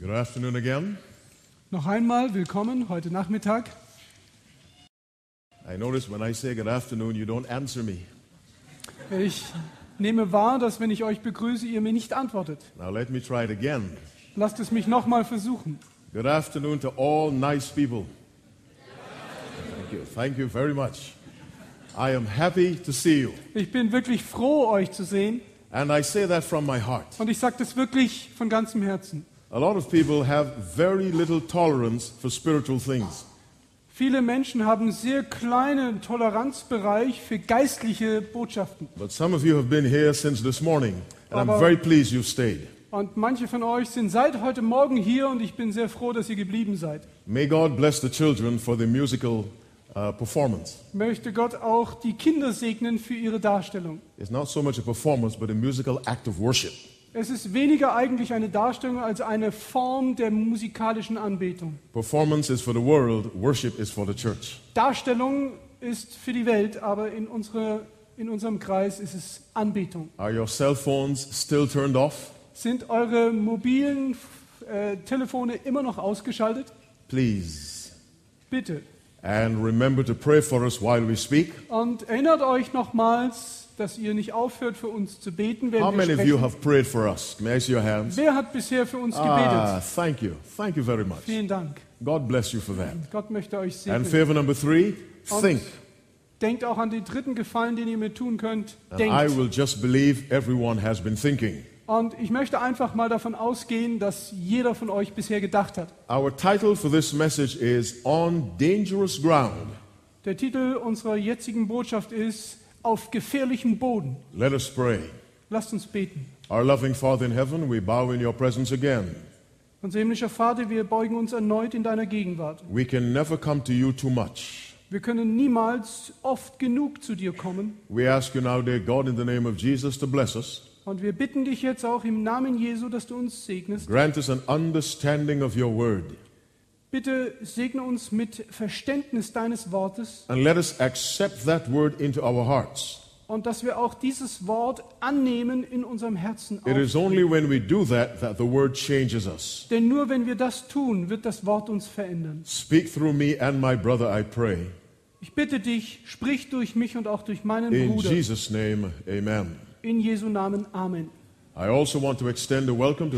Good afternoon again. Noch einmal willkommen heute Nachmittag. I notice when I say good afternoon, you don't answer me. Ich nehme wahr, dass wenn ich euch begrüße, ihr mir nicht antwortet. Now let me try it again. Lasst es mich nochmal versuchen. Good afternoon to all nice people. Thank you very much. I am happy to see you. Ich bin wirklich froh, euch zu sehen. And I say that from my heart. Und ich sage das wirklich von ganzem Herzen. A lot of people have very little tolerance for spiritual things. Viele Menschen haben sehr kleinen Toleranzbereich für geistliche Botschaften. But some of you have been here since this morning, and I'm Aber- very pleased you've stayed. Und manche von euch sind seit heute Morgen hier und ich bin sehr froh, dass ihr geblieben seid. May God bless the children for the musical performance. Möchte Gott auch die Kinder segnen für ihre Darstellung. It's not so much a performance, but a musical act of worship. Es ist weniger eigentlich eine Darstellung als eine Form der musikalischen Anbetung. Performance is for the world, worship is for the church. Darstellung ist für die Welt, aber in unserem Kreis ist es Anbetung. Are your cell phones still turned off? Sind eure mobilen Telefone immer noch ausgeschaltet? Please. Bitte. And remember to pray for us while we speak. Und erinnert euch nochmals, dass ihr nicht aufhört, für uns zu beten, How während wir many of you sprechen. have prayed for us? May I see your hands? Wer hat bisher für uns gebetet? Thank you. Thank you very much. Vielen Dank. God bless you for that. Gott möchte euch And segnen. favor number 3, Und think. denkt auch an den dritten Gefallen, den ihr mir tun könnt. And I Denkt. will just believe everyone has been thinking. Und ich möchte einfach mal davon ausgehen, dass jeder von euch bisher gedacht hat. Our title for this message is On Dangerous Ground. Der Titel unserer jetzigen Botschaft ist Auf gefährlichem Boden. Let us pray. Lasst uns beten. Our loving Father in heaven, we bow in your presence again. Unser himmlischer Vater, wir beugen uns erneut in deiner Gegenwart. We can never come to you too much. Wir können niemals oft genug zu dir kommen. We ask you now, dear God, in the name of Jesus, to bless us. Und wir bitten dich jetzt auch im Namen Jesu, dass du uns segnest. Grant us an understanding of your word. Bitte segne uns mit Verständnis deines Wortes And let us accept that word into our hearts. und dass wir auch dieses Wort annehmen in unserem Herzen It is aufnehmen. only when we do that that the word changes us. Denn nur wenn wir das tun, wird das Wort uns verändern. Speak through me and my brother, I pray. Ich bitte dich, sprich durch mich und auch durch meinen In Bruder. Jesus' name, amen. In Jesu Namen. Amen. I also want to extend a welcome to